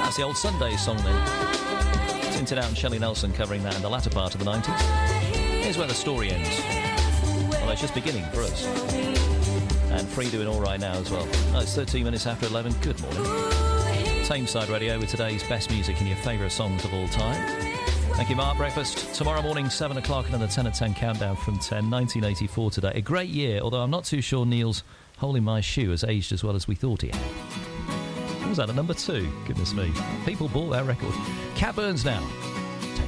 That's the old Sunday song then. Tinted Out and Shelley Nelson covering that in the latter part of the 90s. Here's where the story ends. Well, it's just beginning for us. And Free doing all right now as well. Oh, it's 13 minutes after 11. Good morning. Tameside Radio with today's best music and your favourite songs of all time. Thank you, Mark. Breakfast tomorrow morning, 7 o'clock, and then the 10 at 10 countdown from 10. 1984 today. A great year, although I'm not too sure Neil's Hole in My Shoe has aged as well as we thought he had. What was that, at number 2? Goodness me. People bought that record. Cat Burns now.